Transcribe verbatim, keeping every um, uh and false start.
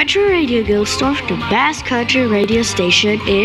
Country Radio Gilsdorf, the best country radio station in